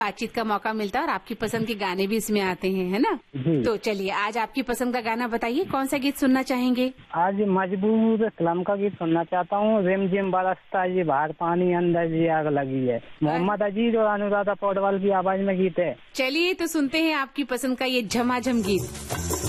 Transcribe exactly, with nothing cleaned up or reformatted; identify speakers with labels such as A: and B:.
A: बातचीत का मौका मिलता है और आपकी पसंद के गाने भी इसमें आते हैं, है ना? तो चलिए आज आपकी पसंद का गाना बताइए, कौन सा गीत सुनना चाहेंगे?
B: आज मजबूर फिल्म का गीत सुनना चाहता हूँ। रिम जिम बरसता ये बाहर पानी अंदर जी आग लगी है। मोहम्मद अजीज और अनुराधा पौडवाल की आवाज में गीत है।
A: चलिए तो सुनते हैं आपकी पसंद का ये झमाझम गीत।